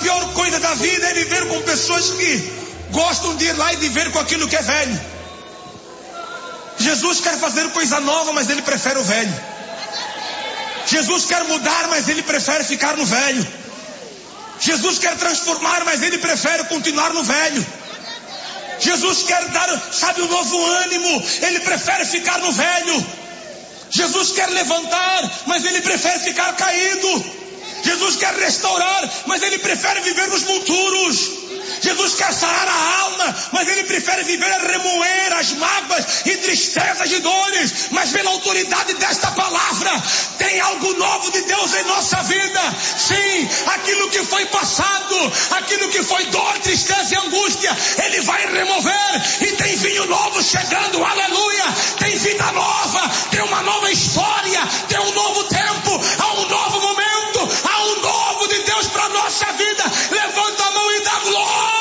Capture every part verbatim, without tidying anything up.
pior coisa da vida é viver com pessoas que gostam de ir lá e viver com aquilo que é velho. Jesus quer fazer coisa nova, mas ele prefere o velho. Jesus quer mudar, mas ele prefere ficar no velho. Jesus quer transformar, mas ele prefere continuar no velho. Jesus quer dar, sabe, um novo ânimo, ele prefere ficar no velho. Jesus quer levantar, mas ele prefere ficar caído. Jesus quer restaurar, mas ele prefere viver nos monturos. Jesus quer sarar a alma, mas ele prefere viver a remoer as mágoas e tristezas e dores. Mas pela autoridade desta palavra, tem algo novo de Deus em nossa vida. Sim, aquilo que foi passado, aquilo que foi dor, tristeza e angústia, ele vai remover. E tem vinho novo chegando, aleluia. Tem vida nova, tem uma nova história, tem um novo tempo, há um novo momento, há um novo de Deus para nossa vida. Levanta a mão e dá glória.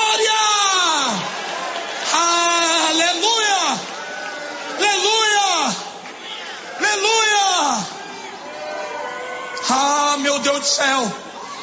Aleluia, aleluia, aleluia. Ah, meu Deus do céu,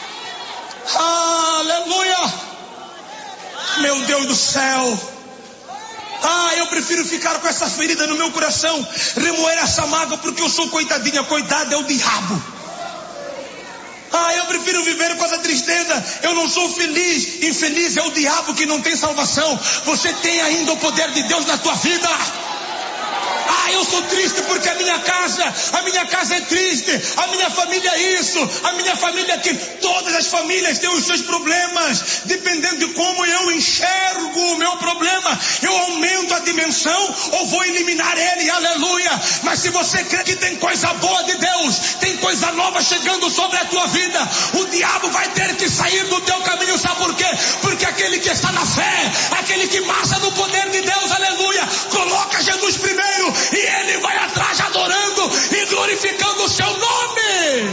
aleluia, meu Deus do céu. Ah, eu prefiro ficar com essa ferida no meu coração, remoer essa mágoa, porque eu sou coitadinha. Coitado é o diabo. Ah, eu prefiro viver com essa tristeza. Eu não sou feliz. Infeliz é o diabo que não tem salvação. Você tem ainda o poder de Deus na tua vida. Ah, eu sou triste porque a minha casa, a minha casa é triste, a minha família é isso, a minha família é aquilo. Todas as famílias têm os seus problemas. Dependendo de como eu enxergo o meu problema, eu aumento a dimensão ou vou eliminar ele, aleluia. Mas se você crê que tem coisa boa de Deus, tem coisa nova chegando sobre a tua vida, o diabo vai ter que sair do teu caminho. Sabe por quê? Porque aquele que está na fé, aquele que marcha no poder de Deus, aleluia, coloca Jesus primeiro, e ele vai atrás adorando e glorificando o seu nome.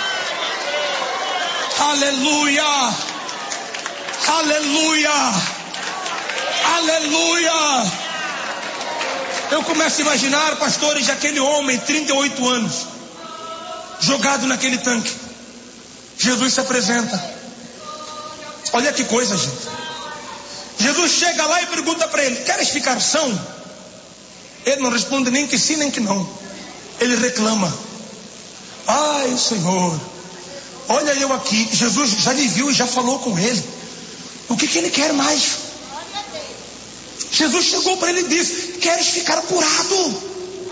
Aleluia, aleluia, aleluia. Eu começo a imaginar, pastores, aquele homem, trinta e oito anos, jogado naquele tanque. Jesus se apresenta. Olha que coisa, gente. Jesus chega lá e pergunta para ele: queres ficar são? Ele não responde nem que sim nem que não. Ele reclama: ai, Senhor, olha eu aqui. Jesus já lhe viu e já falou com ele. O que que ele quer mais? Jesus chegou para ele e disse: queres ficar curado?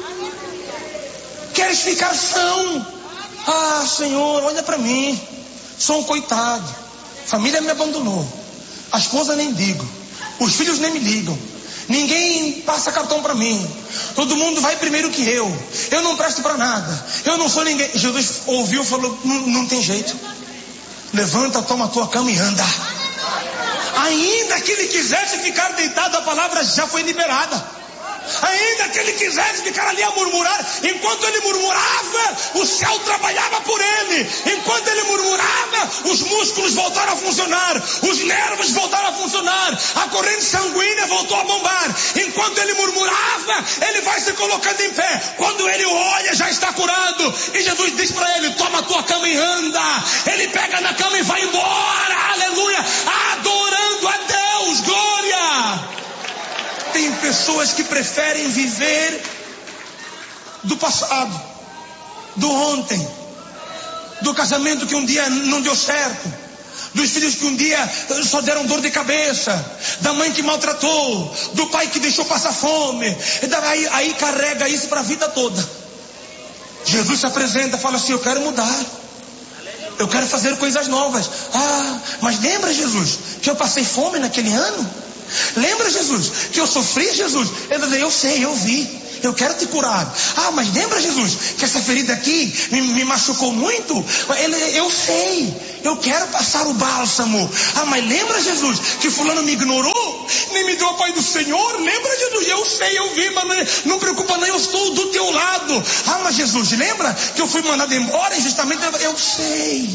Queres ficar são? Ah, Senhor, olha para mim. Sou um coitado. Família me abandonou. A esposa nem digo. Os filhos nem me ligam. Ninguém passa cartão para mim. Todo mundo vai primeiro que eu. Eu não presto para nada. Eu não sou ninguém. Jesus ouviu e falou: não, não tem jeito. Levanta, toma a tua cama e anda. Ainda que ele quisesse ficar deitado, a palavra já foi liberada. Ainda que ele quisesse ficar ali a murmurar, enquanto ele murmurava, o céu trabalhava por ele. Enquanto ele murmurava, os músculos voltaram a funcionar, os nervos voltaram a funcionar, a corrente sanguínea voltou a bombar. Enquanto ele murmurava, ele vai se colocando em pé. Quando ele olha, já está curado. E Jesus diz para ele: toma a tua cama e anda. Ele pega na cama e vai embora, aleluia, adorando a Deus, glória. Tem pessoas que preferem viver do passado, do ontem, do casamento que um dia não deu certo, dos filhos que um dia só deram dor de cabeça, da mãe que maltratou, do pai que deixou passar fome. Aí, aí carrega isso para a vida toda. Jesus se apresenta e fala assim: eu quero mudar, eu quero fazer coisas novas. Ah, mas lembra, Jesus, que eu passei fome naquele ano? Lembra, Jesus, que eu sofri, Jesus? Ele diz: eu sei, eu vi, eu quero te curar. Ah, mas lembra, Jesus, que essa ferida aqui me, me machucou muito? Ele, eu sei, eu quero passar o bálsamo. Ah, mas lembra, Jesus, que fulano me ignorou, nem me deu a paz do Senhor? Lembra, Jesus? Eu sei, eu vi, mas não, não preocupa não, eu estou do teu lado. Ah, mas Jesus, lembra que eu fui mandado embora e justamente eu, eu sei.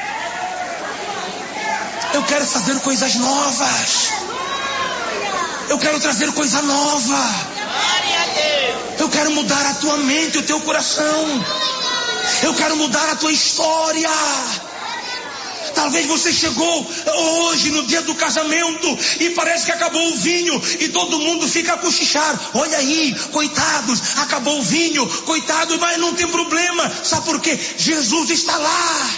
Eu quero fazer coisas novas. Eu quero trazer coisa nova. Eu quero mudar a tua mente, o teu coração. Eu quero mudar a tua história. Talvez você chegou hoje no dia do casamento e parece que acabou o vinho e todo mundo fica a cochichar. Olha aí, coitados, acabou o vinho, coitados, mas não tem problema. Sabe por quê? Jesus está lá.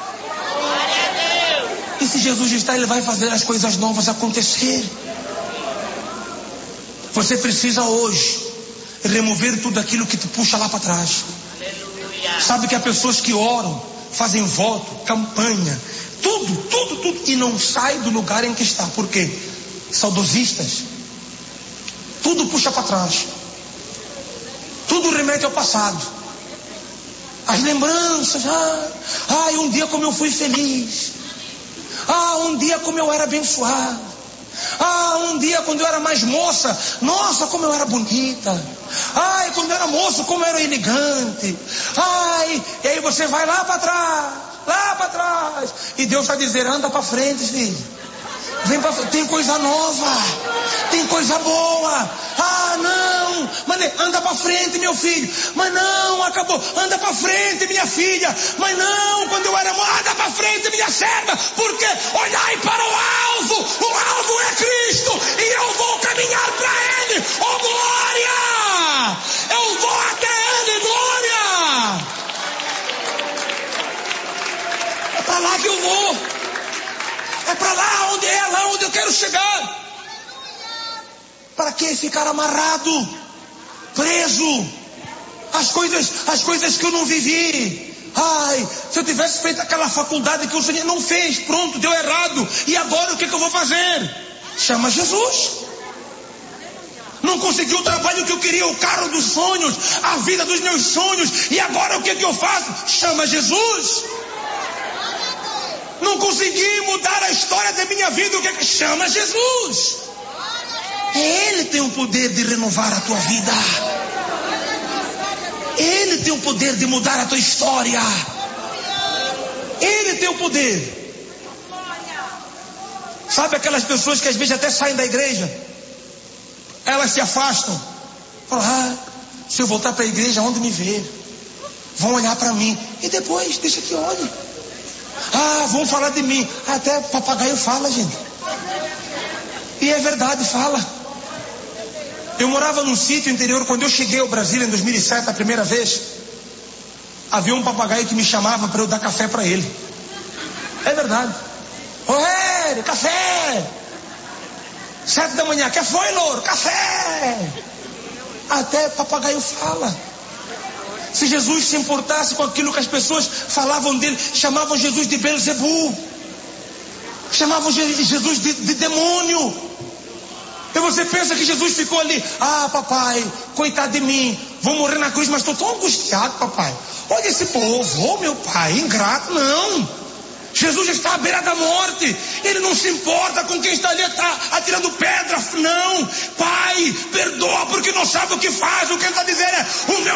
E se Jesus está, Ele vai fazer as coisas novas acontecer. Você precisa hoje remover tudo aquilo que te puxa lá para trás. Sabe que há pessoas que oram, fazem voto, campanha, tudo, tudo, tudo, e não sai do lugar em que está. Por quê? Saudosistas. Tudo puxa para trás. Tudo remete ao passado. As lembranças. Ah, ai, um dia como eu fui feliz. Ah, um dia como eu era abençoado. Ah, um dia quando eu era mais moça, nossa, como eu era bonita. Ai, quando eu era moço, como eu era elegante. Ai, e aí você vai lá para trás, lá para trás. E Deus está dizendo, anda para frente, filho. Vem pra frente, tem coisa nova, tem coisa boa. Ah, não, mas anda para frente, meu filho. Mas não, acabou, anda para frente, minha filha. Mas não, quando eu era moça, anda para frente, minha serva. Porque olhai para o alvo, o alvo é Cristo, e eu vou caminhar para Ele. Oh, glória! Eu vou até Ele, glória! É para lá que eu vou. É para lá onde é, lá onde eu quero chegar. Para que ficar amarrado, preso, as coisas, as coisas que eu não vivi? Ai, se eu tivesse feito aquela faculdade que o Senhor não fez, pronto, deu errado. E agora o que, que eu vou fazer? Chama Jesus. Não consegui o trabalho que eu queria, o carro dos sonhos, a vida dos meus sonhos. E agora o que, que eu faço? Chama Jesus. Não consegui mudar a história da minha vida, o que, que chama Jesus? Ele tem o poder de renovar a tua vida. Ele tem o poder de mudar a tua história. Ele tem o poder. Sabe aquelas pessoas que às vezes até saem da igreja? Elas se afastam. Falam, ah, se eu voltar para a igreja, onde me ver? Vão olhar para mim. E depois, deixa que olhe. Ah, vão falar de mim. Até papagaio fala, gente. E é verdade, fala. Eu morava num sítio interior. Quando eu cheguei ao Brasil em dois mil e sete, a primeira vez, havia um papagaio que me chamava para eu dar café para ele. É verdade. Ô, Hélio, café. Sete da manhã, que foi, louro? Café. Até papagaio fala. Se Jesus se importasse com aquilo que as pessoas falavam dele, chamavam Jesus de Belzebu, chamavam Jesus de, de demônio. E você pensa que Jesus ficou ali, ah, papai, coitado de mim, vou morrer na cruz, mas estou tão angustiado, papai. Olha esse povo, oh meu pai, ingrato. Não. Jesus está à beira da morte. Ele não se importa com quem está ali atirando pedra. Não. Pai, perdoa porque não sabe o que faz. O que ele está dizendo é, o meu